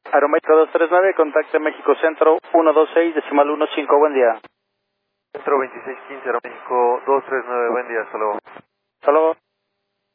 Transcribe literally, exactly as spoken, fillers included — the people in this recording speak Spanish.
Aeroméxico dos tres nueve, contacte México Centro uno dos seis, decimal uno cinco, buen día. Centro veintiséis quince, Aeroméxico dos tres nueve, buen día, hasta luego.